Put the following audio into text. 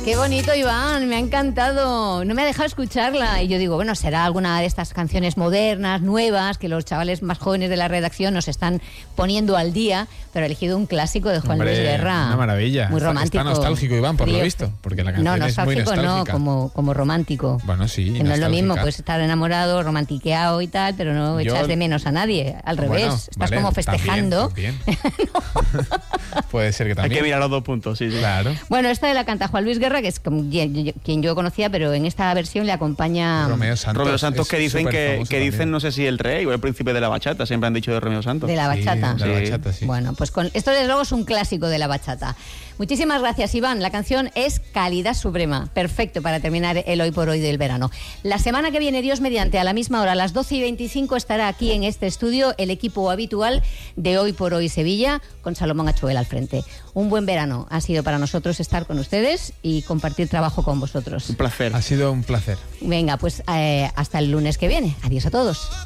Qué bonito, Iván, me ha encantado. No me ha dejado escucharla. Y yo digo, bueno, será alguna de estas canciones modernas, nuevas, que los chavales más jóvenes de la redacción nos están poniendo al día, pero he elegido un clásico de Juan Luis Guerra. Una maravilla. Muy romántico. Está nostálgico, Iván, por lo visto, porque la canción es muy nostálgica. No, como romántico. Bueno, sí, que no es lo mismo, puedes estar enamorado, romantiqueado y tal, pero no echas de menos a nadie. Al revés, estás como festejando. También. Puede ser que también. Hay que mirar los dos puntos, sí. Claro. Bueno, esta la canta Juan Luis Guerra, que es quien yo conocía, pero en esta versión le acompaña Romeo Santos, que dicen dicen, no sé si el rey o el príncipe de la bachata, siempre han dicho de Romeo Santos. De la bachata. Sí, de la bachata, sí. Bueno, pues esto desde luego es un clásico de la bachata. Muchísimas gracias, Iván. La canción es Calidad Suprema. Perfecto para terminar el Hoy por Hoy del verano. La semana que viene, Dios mediante, a la misma hora, a las 12:25, estará aquí en este estudio el equipo habitual de Hoy por Hoy Sevilla, con Salomón Achuel al frente. Un buen verano ha sido para nosotros estar con ustedes y compartir trabajo con vosotros. Un placer. Ha sido un placer. Venga, pues hasta el lunes que viene. Adiós a todos.